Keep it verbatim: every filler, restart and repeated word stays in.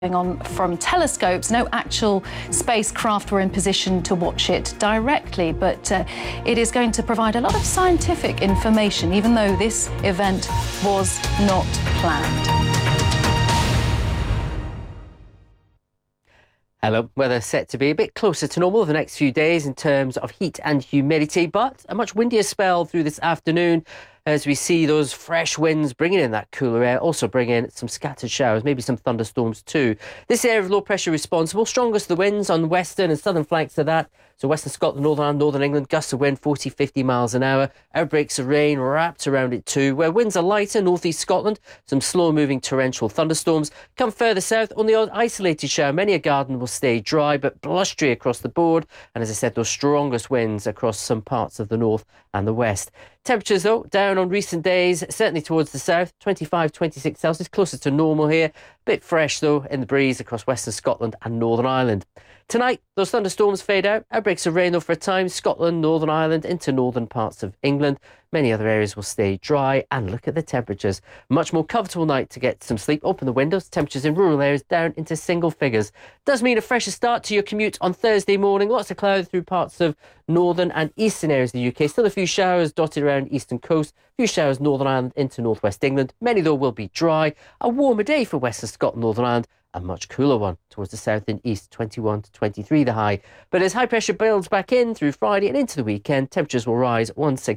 on from telescopes. No actual spacecraft were in position to watch it directly, but uh, it is going to provide a lot of scientific information, even though this event was not planned. Hello, weather set to be a bit closer to normal the next few days in terms of heat and humidity, but a much windier spell through this afternoon as we see those fresh winds bringing in that cooler air, also bringing in some scattered showers, maybe some thunderstorms too. This area of low pressure responsible, strongest of the winds on western and southern flanks of that. So western Scotland, northern Ireland, northern England, gusts of wind forty, fifty miles an hour. Outbreaks of rain wrapped around it too. Where winds are lighter, northeast Scotland, some slow moving torrential thunderstorms. Come further south, on the odd isolated shower. Many a garden will stay dry but blustery across the board. And as I said, those strongest winds across some parts of the north and the west. Temperatures though, down on recent days, certainly towards the south, twenty-five, twenty-six Celsius, closer to normal here. Bit fresh though in the breeze across western Scotland and Northern Ireland. Tonight, those thunderstorms fade out. Outbreaks of rain though for a time, Scotland, Northern Ireland, into northern parts of England. Many other areas will stay dry, and look at the temperatures. Much more comfortable night to get some sleep. Open the windows, temperatures in rural areas down into single figures. Does mean a fresher start to your commute on Thursday morning. Lots of cloud through parts of northern and eastern areas of the U K. Still a few showers dotted around eastern coast. A few showers Northern Ireland into northwest England. Many though will be dry. A warmer day for western Scotland, Northern Ireland. A much cooler one towards the south and east, twenty-one to twenty-three the high. But as high pressure builds back in through Friday and into the weekend, temperatures will rise once again.